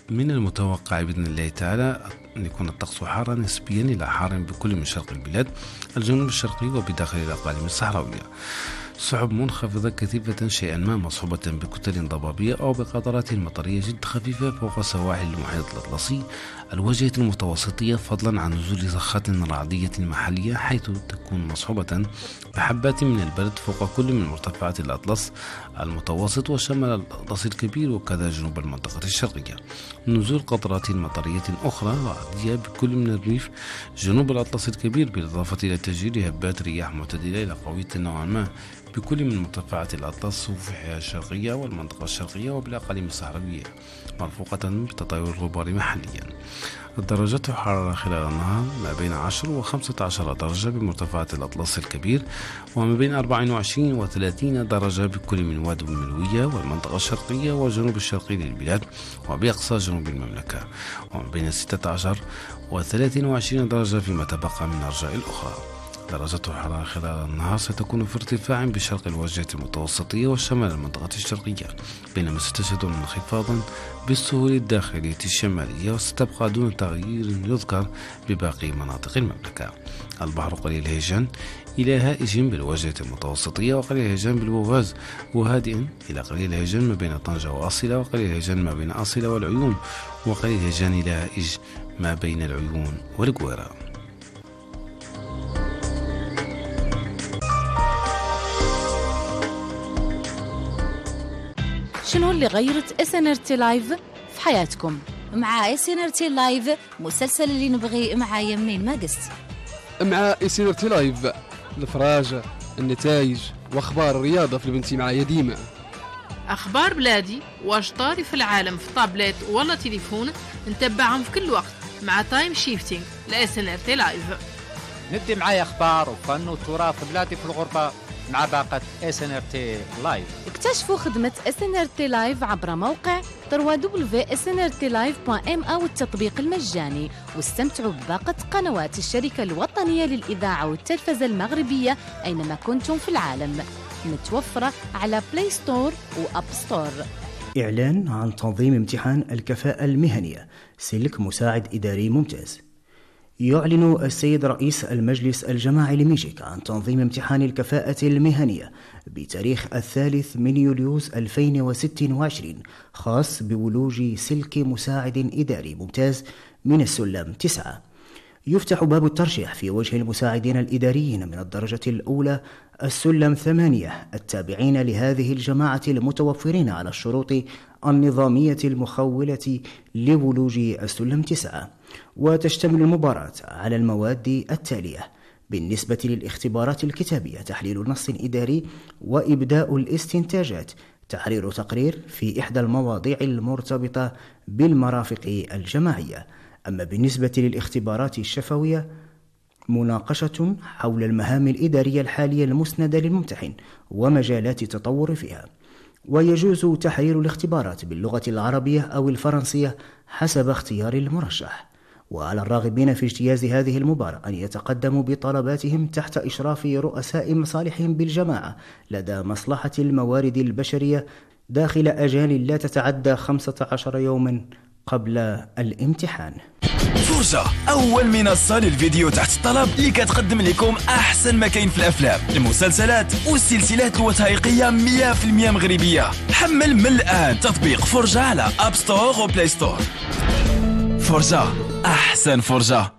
من المتوقع بإذن الله تعالى أن يكون الطقس حارا نسبيا إلى حار بكل من شرق البلاد، الجنوب الشرقي وبداخل الأقاليم الصحراوية. سحب منخفضة كثيفة شيئا ما مصحوبة بكتل ضبابية أو بقطرات مطرية جد خفيفة فوق سواحل المحيط الأطلسي الواجهة المتوسطية، فضلا عن نزول زخات رعدية محلية حيث تكون مصحوبة بحبات من البرد فوق كل من مرتفعات الأطلس المتوسط وشمال الأطلس الكبير وكذا جنوب المنطقة الشرقية. نزول قطرات مطرية أخرى رعدية بكل من الريف جنوب الأطلس الكبير، بالإضافة إلى تسجيل هبات رياح معتدلة إلى قوية نوعا ما بكل من مرتفعات الأطلس وفحها الشرقية والمنطقة الشرقية وبالأقاليم الصحراوية، مرفوقة بتطاير الغبار محليا. درجات الحرارة خلال النهار ما بين 10 و 15 درجة بمرتفعات الأطلس الكبير، وما بين 24 و 30 درجة بكل من وادي الملوية والمنطقة الشرقية والجنوب الشرقي للبلاد وبأقصى جنوب المملكة، وما بين 16 و 23 درجة فيما تبقى من الأرجاء الأخرى. درجة الحرارة خلال النهار ستكون في ارتفاع بشرق الواجهة المتوسطية وشمال المنطقة الشرقية، بينما ستشهدون انخفاضا بالسهول الداخلية الشمالية، وستبقى دون تغيير يذكر بباقي مناطق المملكة. البحر قليل الهيجان إلى هائج بالواجهة المتوسطية وقليل الهيجان بالبوغاز، وهادئ إلى قليل الهيجان ما بين طنجة وأصيلة، وقليل الهيجان ما بين أصيلة والعيون، وقليل الهيجان إلى هائج ما بين العيون والقويرة. شنو اللي غيرت SNRT لايف في حياتكم؟ مع SNRT لايف مسلسل اللي نبغي معايا منين ما قست. مع SNRT لايف الفراجة، النتائج واخبار الرياضة في البنتي معايا ديما. اخبار بلادي واش طاري في العالم في طابلت ولا تليفون نتبعهم في كل وقت مع تايم شيفتينج SNRT لايف. ندي معايا اخبار وفن وتراث بلادي في الغربة مع باقة SNRT لايف. اكتشفوا خدمة SNRT لايف عبر موقع www.snrtlive.m أو التطبيق المجاني، واستمتعوا بباقة قنوات الشركة الوطنية للإذاعة والتلفزة المغربية أينما كنتم في العالم، متوفرة على بلاي ستور وأب ستور. إعلان عن تنظيم امتحان الكفاءة المهنية سلك مساعد إداري ممتاز. يعلن السيد رئيس المجلس الجماعي لميجيك عن تنظيم امتحان الكفاءة المهنية بتاريخ 3 من يوليوز 2026 خاص بولوج سلك مساعد إداري ممتاز من السلم 9. يفتح باب الترشيح في وجه المساعدين الإداريين من الدرجة الأولى السلم 8 التابعين لهذه الجماعة المتوفرين على الشروط النظامية المخولة لولوج السلم 9. وتشتمل المباراة على المواد التالية: بالنسبة للاختبارات الكتابية تحليل نص إداري وإبداء الاستنتاجات، تحرير تقرير في إحدى المواضيع المرتبطة بالمرافق الجماعية. أما بالنسبة للاختبارات الشفوية مناقشة حول المهام الإدارية الحالية المسندة للممتحن ومجالات التطور فيها. ويجوز تحرير الاختبارات باللغة العربية أو الفرنسية حسب اختيار المرشح. وعلى الراغبين في اجتياز هذه المباراة أن يتقدموا بطلباتهم تحت إشراف رؤساء مصالحهم بالجماعة لدى مصلحة الموارد البشرية داخل أجال لا تتعدى 15 يوما قبل الامتحان. فرجة أول منصة للفيديو تحت الطلب اللي كتقدم لكم أحسن ما كاين في الأفلام، المسلسلات والسلسلات الوثائقية 100% مغربية. حمل من الآن تطبيق فرجة على أب ستور وبلاي ستور. فرجة أحسن فرجة.